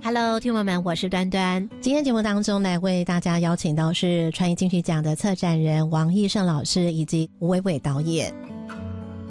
Hello， 听众朋友们，我是端端。 今天节目当中来为大家邀请到是传艺金曲奖的策展人王义胜老师以及吴伟伟导演。